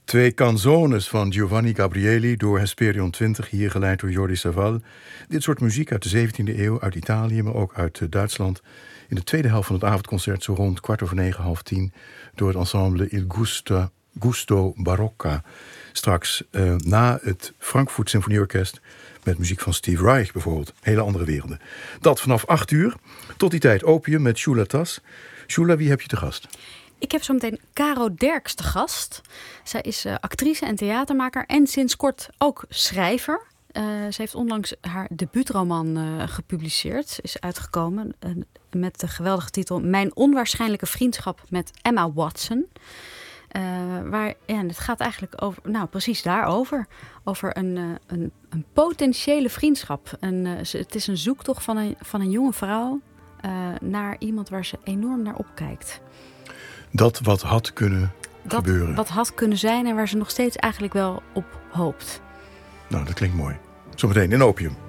Twee canzones van Giovanni Gabrieli door Hesperion 20, hier geleid door Jordi Savall. Dit soort muziek uit de 17e eeuw, uit Italië, maar ook uit Duitsland. In de tweede helft van het avondconcert, zo rond 9:15, door het ensemble Il Gusto Barocca. Straks na het Frankfurt Symfonieorkest met muziek van Steve Reich bijvoorbeeld. Hele andere werelden. Dat vanaf 8:00. Tot die tijd Opium met Shula Tas. Shula, wie heb je te gast? Ik heb zo meteen Caro Derks te gast. Zij is actrice en theatermaker en sinds kort ook schrijver. Ze heeft onlangs haar debuutroman gepubliceerd. Is uitgekomen met de geweldige titel Mijn onwaarschijnlijke vriendschap met Emma Watson. Het gaat eigenlijk over, precies daarover. Over een potentiële vriendschap. Het is een zoektocht van een jonge vrouw naar iemand waar ze enorm naar opkijkt. Dat wat had kunnen gebeuren. Wat had kunnen zijn en waar ze nog steeds eigenlijk wel op hoopt. Nou, dat klinkt mooi. Zometeen in Opium.